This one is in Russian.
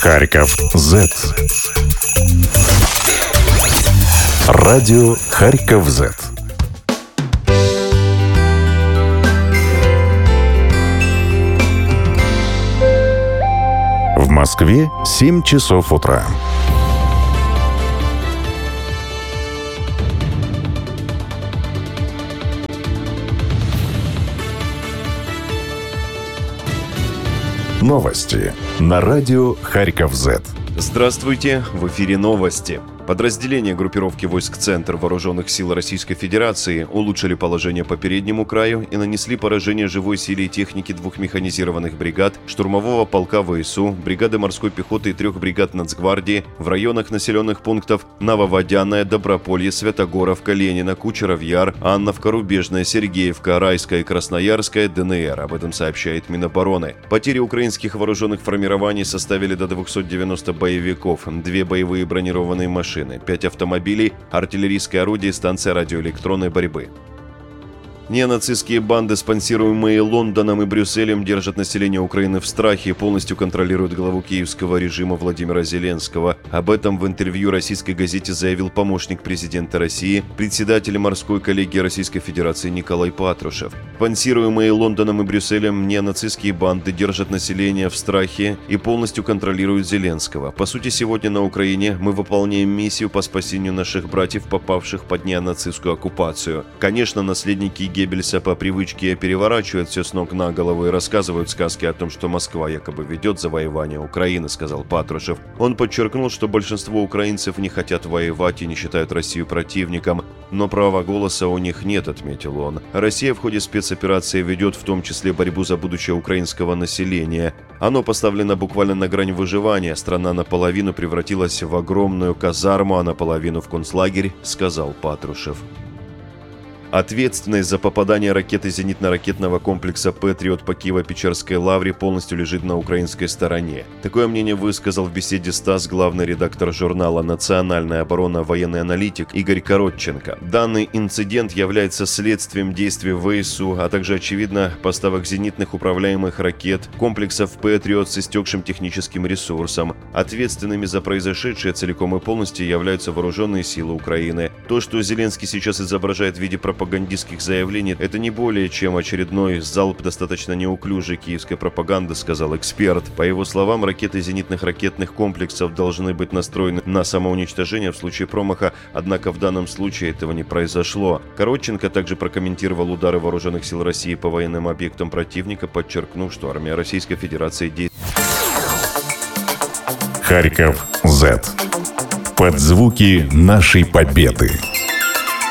Харьков Z. Радио Харьков Z. В Москве 7 часов утра. Новости на радио Харьков Z. Здравствуйте, в эфире новости. Подразделения группировки войск «Центр» Вооруженных сил Российской Федерации улучшили положение по переднему краю и нанесли поражение живой силе и технике 2 механизированных бригад, штурмового полка ВСУ, бригады морской пехоты и 3 бригад Нацгвардии в районах населенных пунктов Нововодяное, Доброполье, Святогоровка, Ленина, Кучеров-Яр, Анновка, Рубежная, Сергеевка, Райская и Красноярская, ДНР. Об этом сообщает Минобороны. Потери украинских вооруженных формирований составили до 290 боевиков, 2 боевые бронированные машины, 5 автомобилей, артиллерийское орудие, станция радиоэлектронной борьбы. Неонацистские банды, спонсируемые Лондоном и Брюсселем, держат население Украины в страхе и полностью контролируют главу киевского режима Владимира Зеленского. Об этом в интервью российской газете заявил помощник президента России, председатель морской коллегии Российской Федерации Николай Патрушев. Спонсируемые Лондоном и Брюсселем неонацистские банды держат население в страхе и полностью контролируют Зеленского. По сути, сегодня на Украине мы выполняем миссию по спасению наших братьев, попавших под неонацистскую оккупацию. Конечно, наследники Геббельса по привычке переворачивают все с ног на голову и рассказывают сказки о том, что Москва якобы ведет завоевание Украины, сказал Патрушев. Он подчеркнул, что большинство украинцев не хотят воевать и не считают Россию противником, но права голоса у них нет, отметил он. Россия в ходе спецоперации ведет в том числе борьбу за будущее украинского населения. Оно поставлено буквально на грань выживания. Страна наполовину превратилась в огромную казарму, а наполовину в концлагерь, сказал Патрушев. Ответственность за попадание ракеты зенитно-ракетного комплекса «Патриот» по Киево-Печерской лавре полностью лежит на украинской стороне. Такое мнение высказал в беседе с ТАСС главный редактор журнала «Национальная оборона. Военный аналитик» Игорь Коротченко. Данный инцидент является следствием действий ВСУ, а также, очевидно, поставок зенитных управляемых ракет, комплексов «Патриот» с истекшим техническим ресурсом. Ответственными за произошедшее целиком и полностью являются вооруженные силы Украины. То, что Зеленский сейчас изображает в виде пропагандистских заявлений, это не более чем очередной залп достаточно неуклюжей киевской пропаганды, сказал эксперт. По его словам, ракеты зенитных ракетных комплексов должны быть настроены на самоуничтожение в случае промаха, однако в данном случае этого не произошло. Коротченко также прокомментировал удары вооруженных сил России по военным объектам противника, подчеркнув, что армия Российской Федерации действует. Харьков Z. Под звуки нашей победы.